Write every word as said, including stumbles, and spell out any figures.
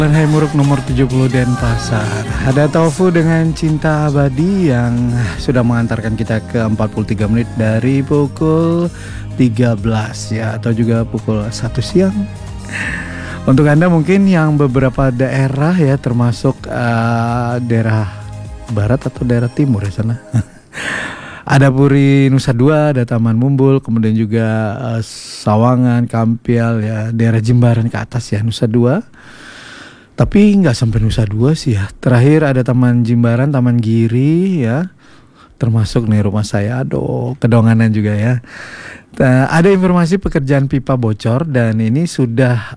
Hai Muruk nomor tujuh puluh Denpasar. Ada Tofu dengan Cinta Abadi yang sudah mengantarkan kita ke empat puluh tiga menit dari pukul tiga belas ya, atau juga pukul satu siang. Untuk Anda mungkin yang beberapa daerah ya, termasuk uh, daerah barat atau daerah timur ya sana. Ada Puri Nusa Dua, ada Taman Mumbul, kemudian juga uh, Sawangan, Kampial ya, daerah Jimbaran ke atas ya, Nusa Dua. Tapi nggak sampai Nusa Dua sih ya. Terakhir ada Taman Jimbaran, Taman Giri ya, termasuk nih rumah saya. Aduh, Kedonganan juga ya. Nah, ada informasi pekerjaan pipa bocor dan ini sudah